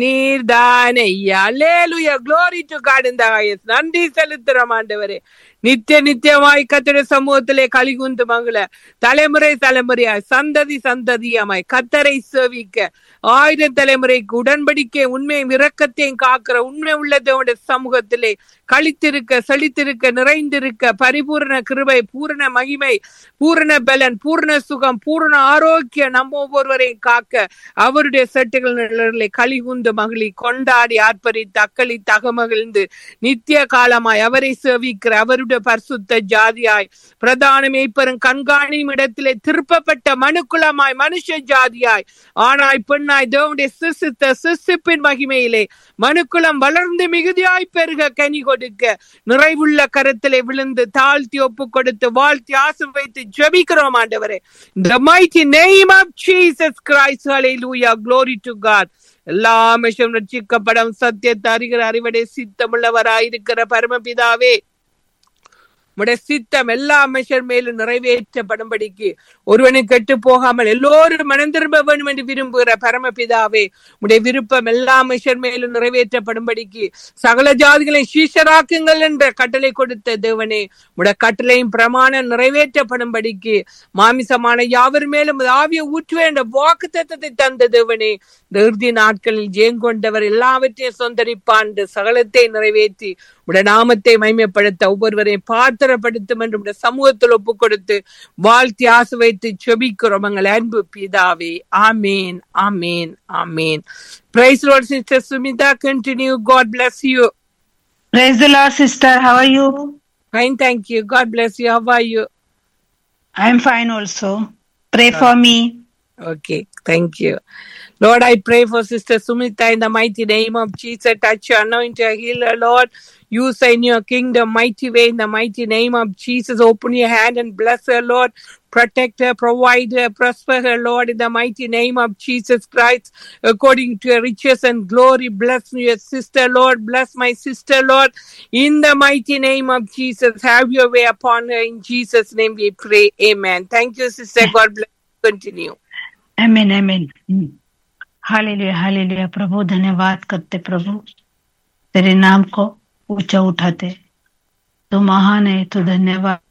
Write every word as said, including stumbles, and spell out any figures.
நீர்தான் ஐயா. அல்லேலூயா. glory to God in the highest. நன்றி செலுத்துறோம் ஆண்டவரே. நித்திய நித்தியமாய் கர்த்தருடைய சமூகத்திலே கலிகுந்து மங்கள தலைமுறை தலைமுறையாய் சந்ததி சந்ததியமாய் கர்த்தரை சேவிக்க ஆயிரம் தலைமுறைக்கு உடன்படிக்கை உண்மையும் இரக்கத்தையும் காக்கிற உண்மை உள்ளதோட சமூகத்திலே கழித்திருக்க செழித்திருக்க நிறைந்திருக்க பரிபூர்ண கிருபை பூரண மகிமை பூரண பலன் பூரண சுகம் பூரண ஆரோக்கியம் நம்ம ஒவ்வொருவரையும் காக்க அவருடைய செட்டுகளை கலிகுந்து மகிழி கொண்டாடி ஆர்ப்பரித்து அக்களி தகமகிழ்ந்து நித்திய காலமாய் அவரை சேவிக்கிற அவருடைய பரிசுத்த ஜாதியாய் பிரதான மேய்ப்பரும் கண்காணியும் இடத்திலே திருப்பப்பட்ட மனுக்குலமாய் மனுஷ ஜாதியாய் ஆனாய் பெண்ணாய் தேவனுடைய சிசித்த சிசிப்பின் மகிமையிலே மனுக்குலம் வளர்ந்து மிகுதியாய் பெருக கனி கொடுக்க நிறைவுள்ள கரத்திலே விழுந்து தாழ்த்தி ஒப்பு கொடுத்து வாழ்த்தி ஆசீர்வதித்து ஜெபிக்கிறோம் ஆண்டவரே. The mighty name of Jesus Christ. Hallelujah. Glory to God. எல்லா மனுஷரும் ரட்சிக்கப்படும் சத்தியத்தை அறிகிற அறிவடை சித்தமுள்ளவராயிருக்கிற பரமபிதாவே, உடைய சித்தம் எல்லா மனுஷர் மேலும் நிறைவேற்றப்படும்படிக்கு ஒருவனை கெட்டு போகாமல் எல்லோரும் மனம் திரும்ப வேண்டும் என்று விரும்புகிற பரமபிதாவே, உடைய விருப்பம் எல்லா மனுஷர் மேலும் நிறைவேற்றப்படும்படிக்கு சகல ஜாதிகளை சீஷராக்குங்கள் என்ற கட்டளை கொடுத்த தேவனே, உடைய கட்டளையும் பிரமாணம் நிறைவேற்றப்படும்படிக்கு மாமிசமான யாவர் மேலும் ஆவியை ஊற்றுவே என்ற வாக்கு தத்தத்தை தந்த தேவனே, இந்த இறுதி நாட்களில் ஜெயங்கொண்டவர் எல்லாவற்றையும் சொந்தரிப்பான் சகலத்தை நிறைவேற்றி உடைய நாமத்தை மகிமைப்படுத்த ஒவ்வொருவரையும் பாத்திரப்படுத்தும் என்று உடைய சமூகத்தில் ஒப்பு கொடுத்து வாழ்த்தி ஆசை வைத்து செபிக்கிறோம் எங்கள் அன்பு பிதாவே. ஆமேன், ஆமேன், ஆமேன். Praise the Lord, Sister Sumita. Continue. God bless you. Praise the Lord, sister. How are you? Fine, thank you. God bless you. How are you? I am fine also. Pray for me. Okay, thank you. Lord, I pray for Sister Sumita in the mighty name of Jesus. Touch her, anoint her, heal her, Lord. Use her in your kingdom, mighty way, in the mighty name of Jesus. Open your hand and bless her, Lord. Protect her, provide her, prosper her, Lord, in the mighty name of Jesus Christ. According to your riches and glory, bless your sister, Lord. Bless my sister, Lord. In the mighty name of Jesus, have your way upon her. In Jesus' name we pray. Amen. Thank you, sister. God bless you. Continue. Amen, amen. Hallelujah, hallelujah. प्रभु धन्यवाद करते, प्रभु तेरे नाम को ऊंचा उठाते, तो महान है, तो धन्यवाद।